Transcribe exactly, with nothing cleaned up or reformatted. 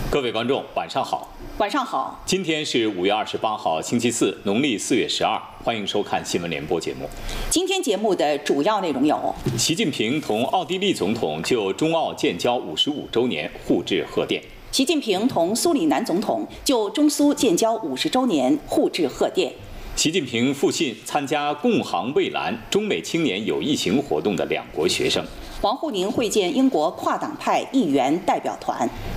各位观众，晚上好。 晚上好。 今天是五月二十八号，星期四，农历四月十二。欢迎收看新闻联播节目。 今天节目的主要内容有： 习近平同奥地利总统就中澳建交五十五周年互致贺电； 习近平同苏里南总统就中苏建交五十周年互致贺电； 习近平复信参加共航蔚蓝中美青年友谊行活动的两国学生； 王沪宁会见英国跨党派议员代表团。